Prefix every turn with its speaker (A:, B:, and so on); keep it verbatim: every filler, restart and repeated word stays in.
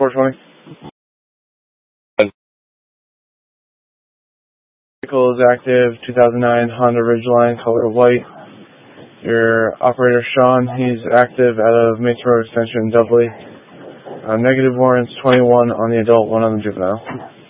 A: four twenty. Vehicle is active, two thousand nine Honda Ridgeline, color white. Your operator, Sean, he's active out of Mason Road Extension, Dudley. Uh, negative warrants, twenty-one on the adult, one on the juvenile.